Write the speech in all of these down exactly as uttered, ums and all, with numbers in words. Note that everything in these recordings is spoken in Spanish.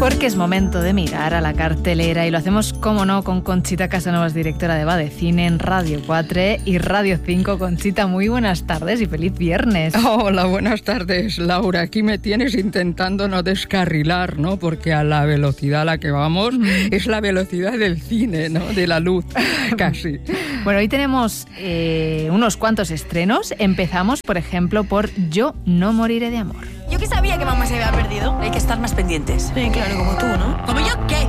Porque es momento de mirar a la cartelera y lo hacemos, como no, con Conchita Casanovas, directora de Va de Cine en Radio cuatro y Radio cinco. Conchita, muy buenas tardes y feliz viernes. Hola, buenas tardes, Laura. Aquí me tienes intentando no descarrilar, ¿no? Porque a la velocidad a la que vamos mm. es la velocidad del cine, ¿no? De la luz, casi. Bueno, hoy tenemos eh, unos cuantos estrenos. Empezamos, por ejemplo, por Yo no moriré de amor. Yo que sabía que mamá se había perdido. Hay que estar más pendientes. Sí, claro, como tú, ¿no? ¿Como yo qué?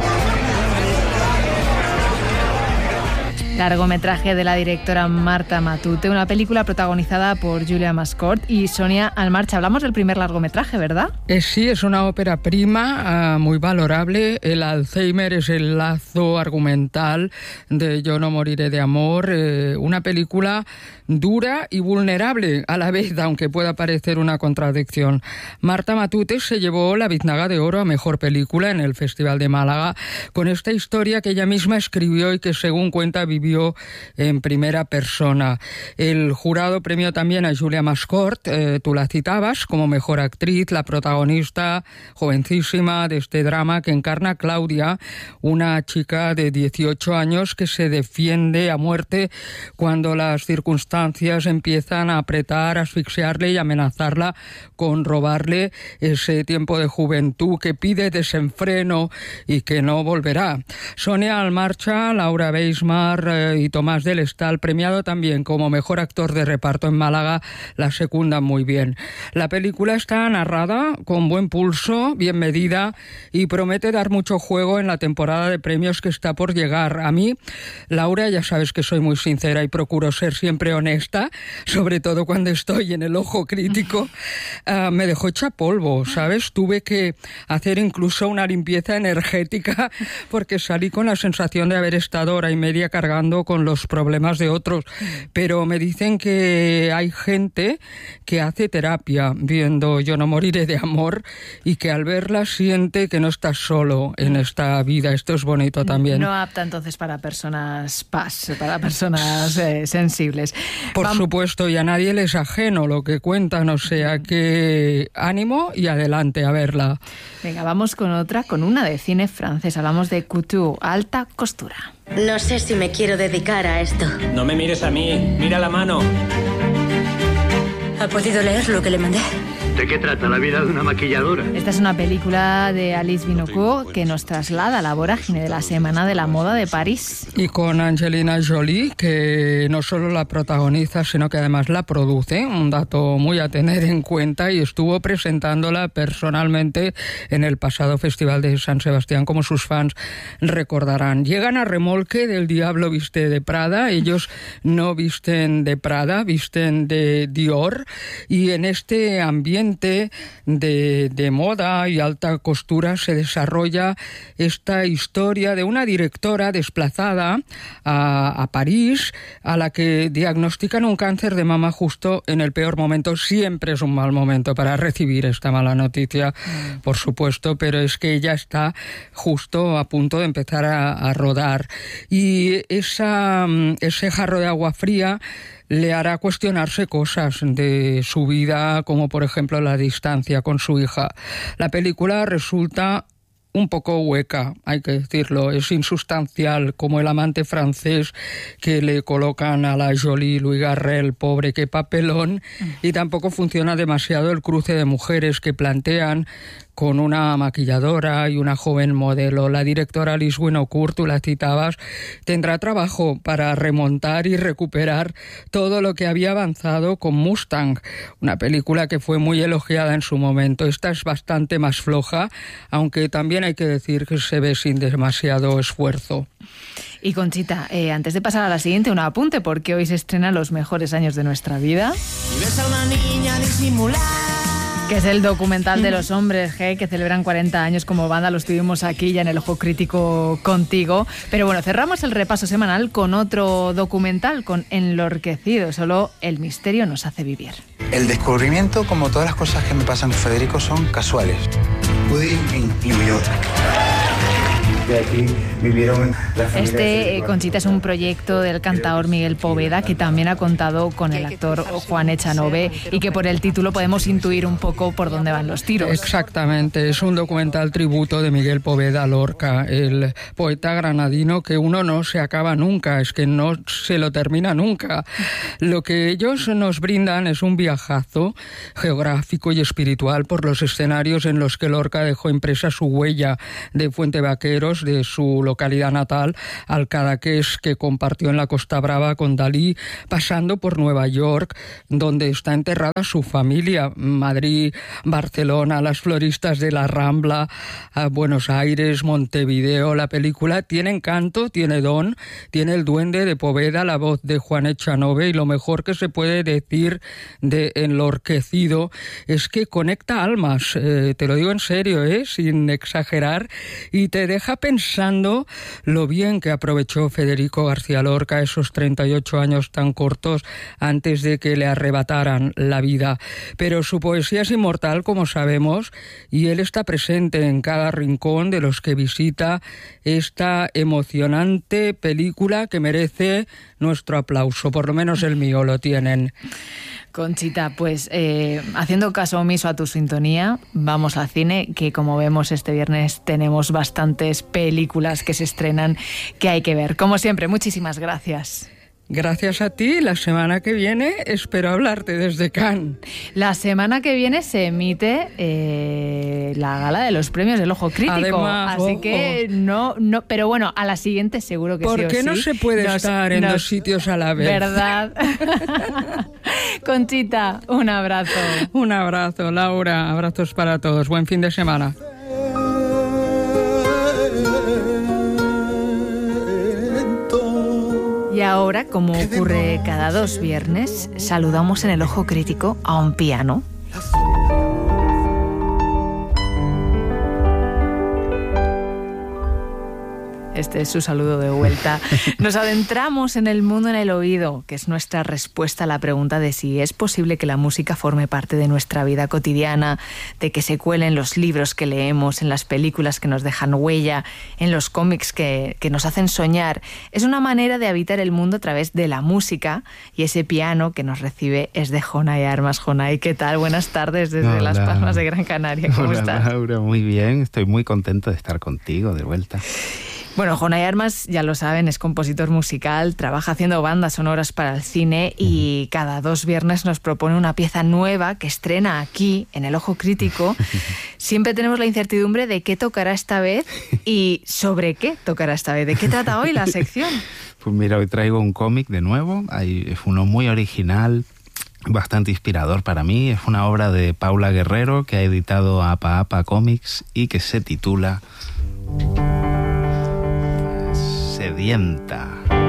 Largometraje de la directora Marta Matute, una película protagonizada por Julia Mascort y Sonia Almarcha. Hablamos del primer largometraje, ¿verdad? Eh, sí, es una ópera prima, uh, muy valorable. El Alzheimer es el lazo argumental de Yo no moriré de amor. Eh, una película dura y vulnerable a la vez, aunque pueda parecer una contradicción. Marta Matute se llevó la Biznaga de Oro a Mejor Película en el Festival de Málaga con esta historia que ella misma escribió y que, según cuenta, vivió en primera persona. El jurado premió también a Julia Mascort, eh, tú la citabas, como mejor actriz, la protagonista jovencísima de este drama que encarna a Claudia, una chica de dieciocho años que se defiende a muerte cuando las circunstancias empiezan a apretar, asfixiarle y amenazarla con robarle ese tiempo de juventud que pide desenfreno y que no volverá. Sonia Almarcha, Laura Beismar y Tomás del Estal, premiado también como mejor actor de reparto en Málaga, la secundan muy bien. La película está narrada con buen pulso, bien medida y promete dar mucho juego en la temporada de premios que está por llegar. A mí, Laura, ya sabes que soy muy sincera y procuro ser siempre honesta, sobre todo cuando estoy en el ojo crítico, uh, me dejó hecha polvo, ¿sabes? Tuve que hacer incluso una limpieza energética porque salí con la sensación de haber estado hora y media cargando con los problemas de otros, pero me dicen que hay gente que hace terapia viendo Yo no moriré de amor y que al verla siente que no estás solo en esta vida. Esto es bonito también. No apta entonces para personas paz, para personas eh, sensibles. Por Vam- supuesto, y a nadie les ajeno lo que cuentan, o sea que ánimo y adelante a verla. Venga, vamos con otra, con una de cine francés. Hablamos de couture, alta costura. No sé si me quiero dedicar a esto. No me mires a mí, mira la mano. ¿Ha podido leer lo que le mandé? ¿De qué trata la vida de una maquilladora? Esta es una película de Alice Binocourt que nos traslada a la vorágine de la Semana de la Moda de París. Y con Angelina Jolie, que no solo la protagoniza, sino que además la produce, un dato muy a tener en cuenta, y estuvo presentándola personalmente en el pasado Festival de San Sebastián, como sus fans recordarán. Llegan a remolque del Diablo viste de Prada, ellos no visten de Prada, visten de Dior, y en este ambiente De, de moda y alta costura se desarrolla esta historia de una directora desplazada a, a París, a la que diagnostican un cáncer de mama justo en el peor momento. Siempre es un mal momento para recibir esta mala noticia, mm. por supuesto, pero es que ella está justo a punto de empezar a, a rodar. Y esa, ese jarro de agua fría le hará cuestionarse cosas de su vida, como por ejemplo la distancia con su hija. La película resulta un poco hueca, hay que decirlo, es insustancial, como el amante francés que le colocan a la Jolie, Louis Garrel, pobre, qué papelón, y tampoco funciona demasiado el cruce de mujeres que plantean con una maquilladora y una joven modelo. La directora Alice Binocourt, tú la citabas, tendrá trabajo para remontar y recuperar todo lo que había avanzado con Mustang, una película que fue muy elogiada en su momento. Esta es bastante más floja, aunque también hay que decir que se ve sin demasiado esfuerzo. Y Conchita, eh, antes de pasar a la siguiente, un apunte, porque hoy se estrenan Los mejores años de nuestra vida. Y ves a una niña disimular. Que es el documental de los hombres G, que celebran cuarenta años como banda. Lo estuvimos aquí ya en el Ojo Crítico contigo. Pero bueno, cerramos el repaso semanal con otro documental, con Enlorquecido. Solo el misterio nos hace vivir. El descubrimiento, como todas las cosas que me pasan con Federico, son casuales. Pude ir en New York. de aquí vivieron la familia. Este, eh, Conchita, es un proyecto del cantaor Miguel Poveda, que también ha contado con el actor Juan Echanove, y que por el título podemos intuir un poco por dónde van los tiros. Exactamente, es un documental tributo de Miguel Poveda Lorca, el poeta granadino, que uno no se acaba nunca, es que no se lo termina nunca. Lo que ellos nos brindan es un viajazo geográfico y espiritual por los escenarios en los que Lorca dejó impresa su huella, de Fuente Vaqueros, de su localidad natal, al Cadaqués que compartió en la Costa Brava con Dalí, pasando por Nueva York, donde está enterrada su familia, Madrid, Barcelona, las floristas de la Rambla, Buenos Aires, Montevideo. La película tiene encanto, tiene don, tiene el duende de Poveda, la voz de Juan Echanove, y lo mejor que se puede decir de Enlorquecido es que conecta almas, eh, te lo digo en serio, eh, sin exagerar, y te deja pensando lo bien que aprovechó Federico García Lorca esos treinta y ocho años tan cortos antes de que le arrebataran la vida. Pero su poesía es inmortal, como sabemos, y él está presente en cada rincón de los que visita esta emocionante película que merece nuestro aplauso, por lo menos el mío lo tienen. Conchita, pues eh, haciendo caso omiso a tu sintonía, vamos al cine, que como vemos este viernes tenemos bastantes películas que se estrenan que hay que ver. Como siempre, muchísimas gracias. Gracias a ti. La semana que viene espero hablarte desde Cannes. La semana que viene se emite eh, la gala de los premios del Ojo Crítico. Además, así ojo. que no, no, pero bueno, a la siguiente seguro que sí. ¿Por qué no se puede nos, estar en nos, dos sitios a la vez? ¿Verdad? Conchita, un abrazo. Un abrazo, Laura. Abrazos para todos. Buen fin de semana. Y ahora, como ocurre cada dos viernes, saludamos en el Ojo Crítico a un piano. Este es su saludo de vuelta. Nos adentramos en el mundo en el oído, que es nuestra respuesta a la pregunta de si es posible que la música forme parte de nuestra vida cotidiana, de que se cuele en los libros que leemos, en las películas que nos dejan huella, en los cómics que, que nos hacen soñar. Es una manera de habitar el mundo a través de la música, y ese piano que nos recibe es de Jonay Armas. Jonay, ¿qué tal? Buenas tardes desde Hola. Las Palmas de Gran Canaria. ¿Cómo Hola, estás? Laura, muy bien. Estoy muy contento de estar contigo de vuelta. Bueno, Jonay Armas, ya lo saben, es compositor musical, trabaja haciendo bandas sonoras para el cine y cada dos viernes nos propone una pieza nueva que estrena aquí, en el Ojo Crítico. Siempre tenemos la incertidumbre de qué tocará esta vez y sobre qué tocará esta vez. ¿De qué trata hoy la sección? Pues mira, hoy traigo un cómic de nuevo. Hay, es uno muy original, bastante inspirador para mí. Es una obra de Paula Guerrero que ha editado Apa Apa Comics y que se titula Sedienta.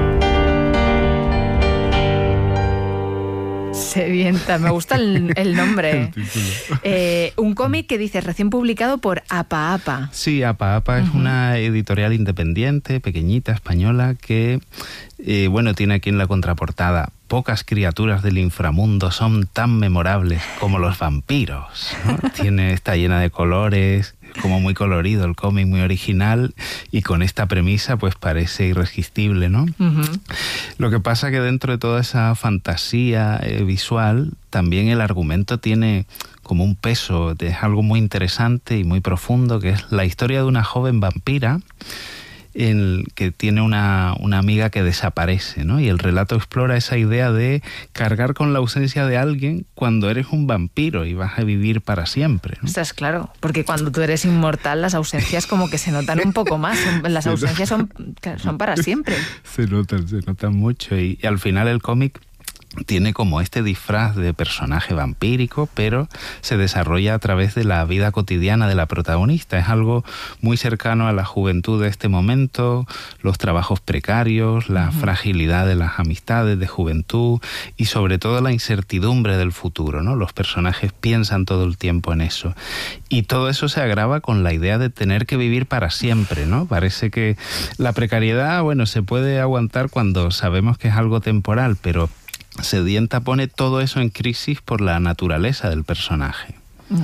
Sedienta, me gusta el, el nombre. El eh, un cómic que dices recién publicado por Apa Apa. Sí, Apa Apa uh-huh. es una editorial independiente, pequeñita, española, que eh, bueno, tiene aquí en la contraportada: pocas criaturas del inframundo son tan memorables como los vampiros, ¿no? Tiene, está llena de colores, como muy colorido el cómic, muy original, y con esta premisa pues parece irresistible, ¿no? Uh-huh. Lo que pasa que dentro de toda esa fantasía eh, visual, también el argumento tiene como un peso, es algo muy interesante y muy profundo, que es la historia de una joven vampira en que tiene una, una amiga que desaparece, ¿no? Y el relato explora esa idea de cargar con la ausencia de alguien cuando eres un vampiro y vas a vivir para siempre, ¿no? Estás claro, porque cuando tú eres inmortal las ausencias como que se notan un poco más, las ausencias son, son para siempre. Se notan, se notan mucho y, y al final el cómic tiene como este disfraz de personaje vampírico, pero se desarrolla a través de la vida cotidiana de la protagonista. Es algo muy cercano a la juventud de este momento, los trabajos precarios, la uh-huh. fragilidad de las amistades de juventud y sobre todo la incertidumbre del futuro, ¿no? Los personajes piensan todo el tiempo en eso. Y todo eso se agrava con la idea de tener que vivir para siempre, ¿no? Parece que la precariedad, bueno, se puede aguantar cuando sabemos que es algo temporal, pero Sedienta pone todo eso en crisis por la naturaleza del personaje.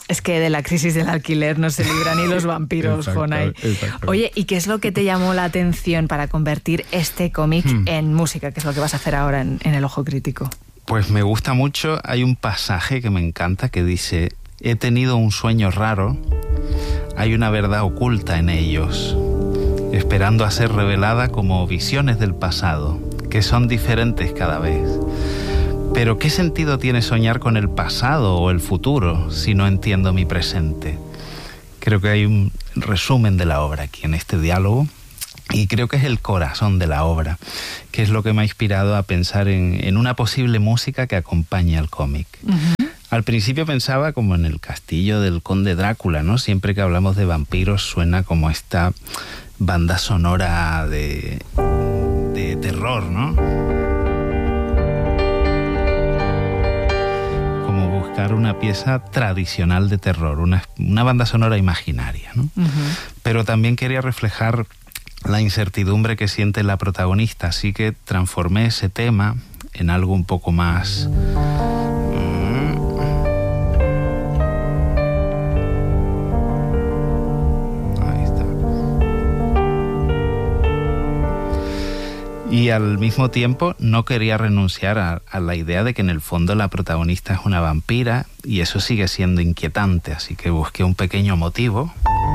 Es que de la crisis del alquiler no se libran ni los vampiros, Exacto, Jonay. exacto. Oye, ¿y qué es lo que te llamó la atención para convertir este cómic Hmm. en música? ¿Qué es lo que vas a hacer ahora en, en El Ojo Crítico? Pues me gusta mucho, hay un pasaje que me encanta que dice: he tenido un sueño raro, hay una verdad oculta en ellos, esperando a ser revelada como visiones del pasado, que son diferentes cada vez. Pero ¿qué sentido tiene soñar con el pasado o el futuro si no entiendo mi presente? Creo que hay un resumen de la obra aquí en este diálogo. Y creo que es el corazón de la obra, que es lo que me ha inspirado a pensar en, en una posible música que acompañe al cómic. Uh-huh. Al principio pensaba como en el castillo del conde Drácula, ¿no? Siempre que hablamos de vampiros suena como esta banda sonora de, de terror, ¿no? Como buscar una pieza tradicional de terror, una, una banda sonora imaginaria, ¿no? Uh-huh. Pero también quería reflejar la incertidumbre que siente la protagonista, así que transformé ese tema en algo un poco más... Ahí está. Y al mismo tiempo no quería renunciar a, a la idea de que en el fondo la protagonista es una vampira, y eso sigue siendo inquietante, así que busqué un pequeño motivo.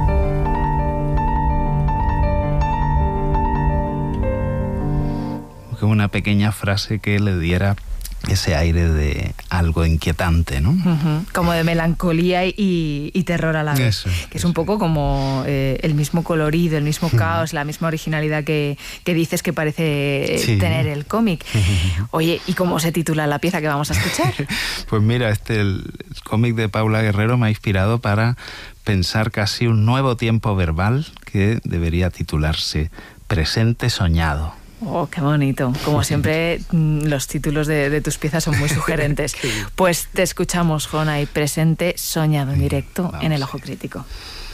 Una pequeña frase que le diera ese aire de algo inquietante, ¿no? Uh-huh. Como de melancolía y, y terror a la vez. Eso, que es eso. un poco como eh, el mismo colorido, el mismo caos, uh-huh. la misma originalidad que, que dices que parece sí. tener el cómic. Uh-huh. Oye, ¿y cómo se titula la pieza que vamos a escuchar? Pues mira, este el, el cómic de Paula Guerrero me ha inspirado para pensar casi un nuevo tiempo verbal que debería titularse Presente Soñado. Oh, qué bonito. Como siempre, los títulos de, de tus piezas son muy sugerentes. Pues te escuchamos, Jonay, Presente Soñado en directo. Vamos en El Ojo Crítico.